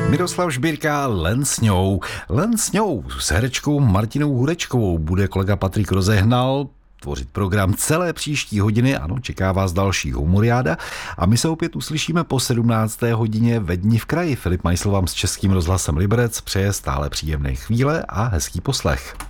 Miroslav Žbírka Len s ňou. Len s ňou s herečkou Martinou Hudečkovou bude kolega Patrik Rozehnal tvořit program celé příští hodiny. Ano, čeká vás další humoriáda a my se opět uslyšíme po 17. hodině ve Dni v kraji. Filip Majsl vám s Českým rozhlasem Liberec přeje stále příjemné chvíle a hezký poslech.